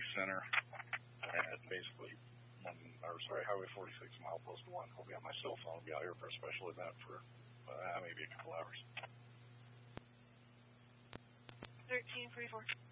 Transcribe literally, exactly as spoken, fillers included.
Center at basically, one, or sorry, Highway forty-six, milepost one. I'll be on my cell phone. I'll be out here for a special event for uh, maybe a couple hours. thirteen forty-four.